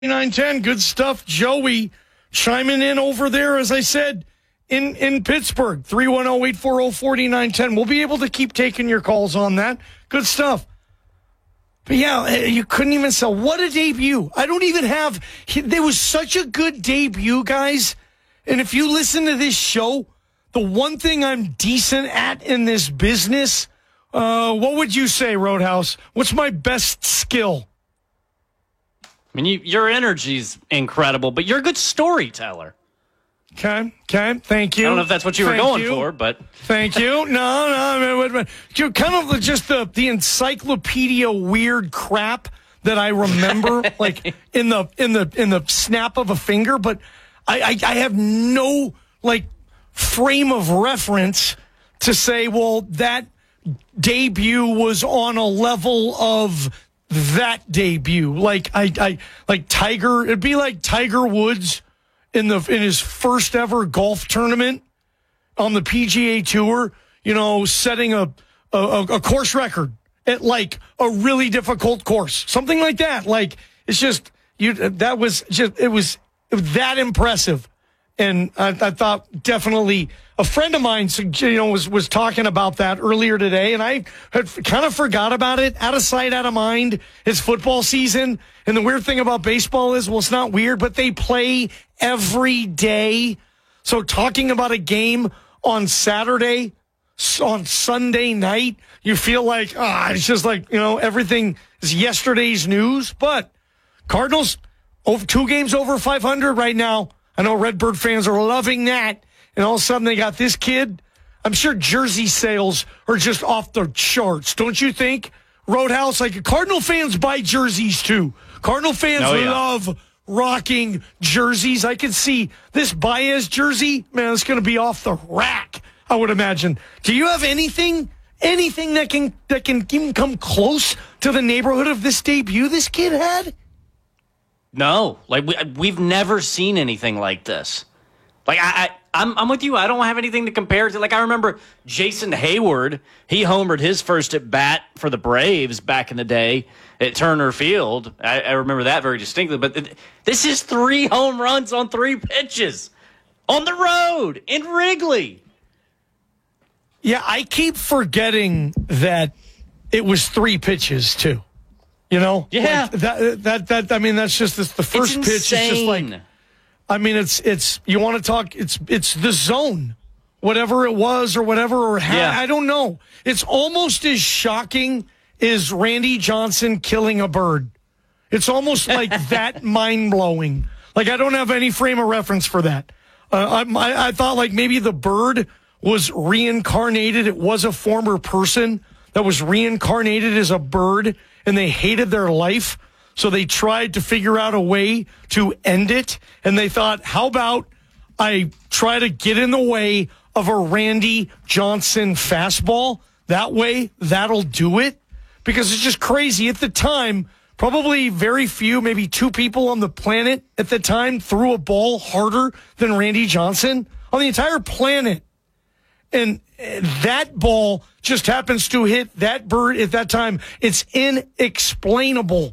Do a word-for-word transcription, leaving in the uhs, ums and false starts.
nine ten, good stuff. Joey chiming in over there, as I said, in, in Pittsburgh. three one zero, eight four zero, four nine one zero. We'll be able to keep taking your calls on that. Good stuff. But yeah, you couldn't even sell. What a debut. I don't even have, there was such a good debut, guys. And if you listen to this show, the one thing I'm decent at in this business, uh, what would you say, Roadhouse? What's my best skill? I mean, you, your energy's incredible, but you're a good storyteller. Okay, okay, thank you. I don't know if that's what you were Thank going you. for, but... Thank you. No, no, I mean, you're kind of just the, the encyclopedia weird crap that I remember, like, in the in the, in the snap of a finger, but I, I, I have no, like, frame of reference to say, well, that debut was on a level of that debut. Like, I, I like Tiger, it'd be like Tiger Woods in the in his first ever golf tournament on the P G A Tour, you know, setting a, a, a course record at like a really difficult course, something like that. Like, it's just, you, that was just, it was that impressive. And I, I thought definitely a friend of mine, you know, was, was talking about that earlier today, and I had kind of forgot about it. Out of sight, out of mind. It's football season. And the weird thing about baseball is, well, it's not weird, but they play every day. So talking about a game on Saturday, on Sunday night, you feel like, ah, it's just like, you know, everything is yesterday's news. But Cardinals, over two games over five hundred right now. I know Redbird fans are loving that. And all of a sudden they got this kid. I'm sure jersey sales are just off the charts, don't you think? Roadhouse, like, Cardinal fans buy jerseys too. Cardinal fans oh, yeah. love rocking jerseys. I can see this Baez jersey, man, it's going to be off the rack, I would imagine. Do you have anything, anything that can that can even come close to the neighborhood of this debut this kid had? No, like we, we've never seen anything like this. Like I, I I'm, I'm with you. I don't have anything to compare to. Like, I remember Jason Hayward. He homered his first at bat for the Braves back in the day at Turner Field. I, I remember that very distinctly. But th- this is three home runs on three pitches on the road in Wrigley. Yeah, I keep forgetting that it was three pitches too. You know, yeah, like that, that, that, I mean, that's just this, the first it's pitch is just like, I mean, it's, it's, you want to talk, it's, it's the zone, whatever it was or whatever, or ha- yeah. I don't know. It's almost as shocking as Randy Johnson killing a bird. It's almost like that mind blowing. Like, I don't have any frame of reference for that. Uh, I, I, I thought like maybe the bird was reincarnated. It was a former person that was reincarnated as a bird, and they hated their life, so they tried to figure out a way to end it, and they thought, how about I try to get in the way of a Randy Johnson fastball? That way, that'll do it. Because it's just crazy. At the time, probably very few, maybe two people on the planet at the time threw a ball harder than Randy Johnson on the entire planet. And that ball just happens to hit that bird at that time. It's inexplainable